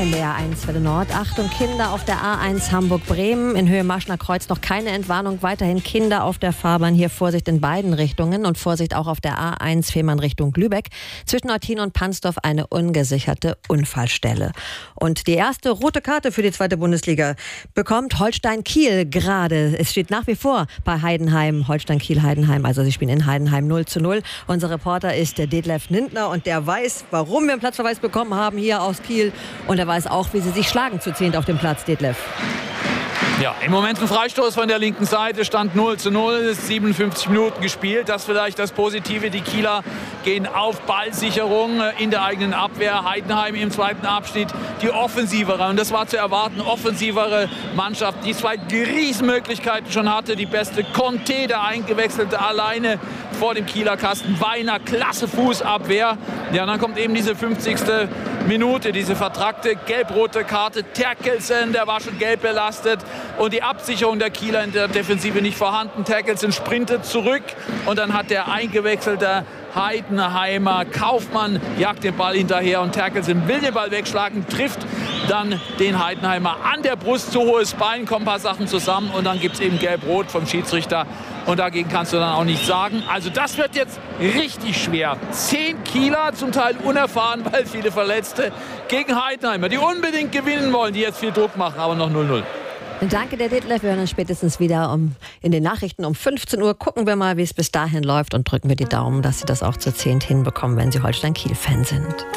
NDR 1 Welle Nord. Achtung, Kinder auf der A1 Hamburg-Bremen. In Höhe Marschner Kreuz noch keine Entwarnung. Weiterhin Kinder auf der Fahrbahn. Hier Vorsicht in beiden Richtungen. Und Vorsicht auch auf der A1 Fehmarn Richtung Lübeck. Zwischen Eutin und Pansdorf eine ungesicherte Unfallstelle. Und die erste rote Karte für die zweite Bundesliga bekommt Holstein Kiel gerade. Es steht nach wie vor bei Heidenheim, Holstein Kiel Heidenheim. Also sie spielen in Heidenheim 0:0. Unser Reporter ist der Detlef Nintner und der weiß, warum wir einen Platzverweis bekommen haben hier aus Kiel. Und er weiß auch, wie sie sich schlagen zu 10 auf dem Platz, Detlef. Ja, im Moment ein Freistoß von der linken Seite, Stand 0:0, 57 Minuten gespielt. Das vielleicht das Positive, die Kieler gehen auf Ballsicherung in der eigenen Abwehr. Heidenheim im zweiten Abschnitt die offensivere, und das war zu erwarten, offensivere Mannschaft, die zwei Riesenmöglichkeiten schon hatte. Die beste Conte, der Eingewechselte, alleine vor dem Kieler Kasten. Weiner, klasse Fußabwehr. Ja, und dann kommt eben diese 50. Minute, diese vertrackte gelb-rote Karte. Terkelsen, der war schon gelb belastet. Und die Absicherung der Kieler in der Defensive nicht vorhanden. Terkelsen sprintet zurück und dann hat der eingewechselte Heidenheimer Kaufmann jagt den Ball hinterher und Terkelsen will den Ball wegschlagen, trifft dann den Heidenheimer an der Brust, zu hohes Bein, kommen ein paar Sachen zusammen und dann gibt es eben gelb-rot vom Schiedsrichter und dagegen kannst du dann auch nichts sagen. Also das wird jetzt richtig schwer. 10 Kieler, zum Teil unerfahren, weil viele Verletzte, gegen Heidenheimer, die unbedingt gewinnen wollen, die jetzt viel Druck machen, aber noch 0:0. Danke, der Detlef. Wir hören uns spätestens wieder in den Nachrichten um 15 Uhr. Gucken wir mal, wie es bis dahin läuft und drücken wir die Daumen, dass Sie das auch zu 10 hinbekommen, wenn Sie Holstein-Kiel-Fan sind.